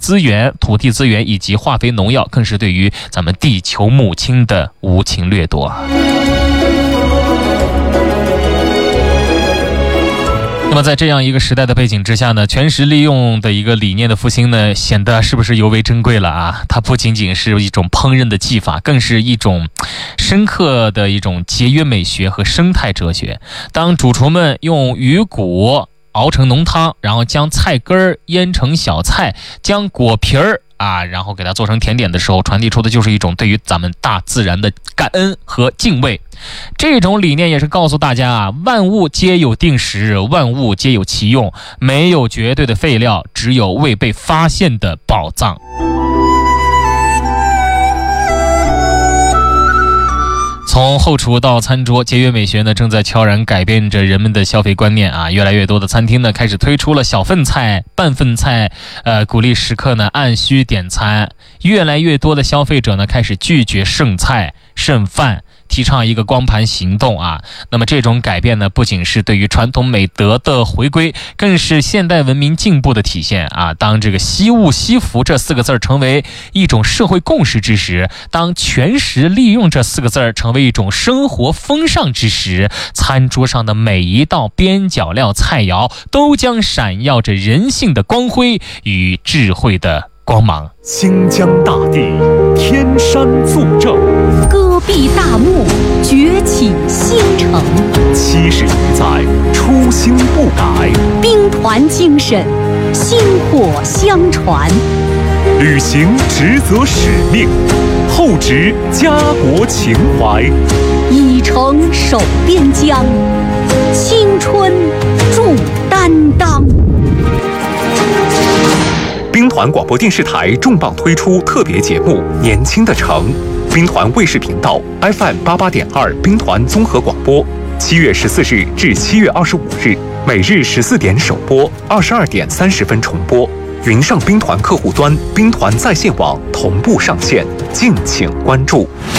资源、土地资源以及化肥、农药，更是对于咱们地球母亲的无情掠夺。那么在这样一个时代的背景之下呢，全时利用的一个理念的复兴呢，显得是不是尤为珍贵了啊？它不仅仅是一种烹饪的技法，更是一种深刻的一种节约美学和生态哲学。当主厨们用鱼骨熬成浓汤，然后将菜根腌成小菜，将果皮儿然后给它做成甜点的时候，传递出的就是一种对于咱们大自然的感恩和敬畏。这种理念也是告诉大家万物皆有定时，万物皆有其用，没有绝对的废料，只有未被发现的宝藏。从后厨到餐桌，节约美学呢正在悄然改变着人们的消费观念越来越多的餐厅呢开始推出了小份菜、半份菜，鼓励食客呢按需点餐。越来越多的消费者呢开始拒绝剩菜剩饭，提倡一个光盘行动那么这种改变呢，不仅是对于传统美德的回归，更是现代文明进步的体现当这个惜物惜福这4个字成为一种社会共识之时，当全时利用这4个字成为一种生活风尚之时，餐桌上的每一道边角料菜肴都将闪耀着人性的光辉与智慧的光芒。 新疆大地，天山作证， 戈壁大漠，崛起新城。 70余载，初心不改， 兵团精神，薪火相传。 履行职责使命，厚植家国情怀， 以诚守边疆，青春铸担当。 兵团广播电视台重磅推出特别节目《年轻的城》，兵团卫视频道 FM88.2兵团综合广播，7月14日至7月25日，每日14点首播，22点30分重播。云上兵团客户端、兵团在线网同步上线，敬请关注。